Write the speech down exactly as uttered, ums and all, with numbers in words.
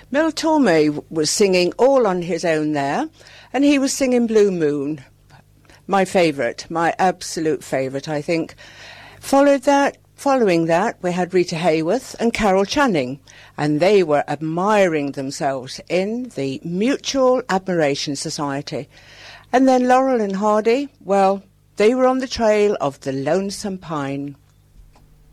Mel Tormé was singing all on his own there, and he was singing Blue Moon, my favourite, my absolute favourite, I think. Followed that, following that, we had Rita Hayworth and Carol Channing, and they were admiring themselves in the Mutual Admiration Society. And then Laurel and Hardy, well, they were on the trail of the Lonesome Pine.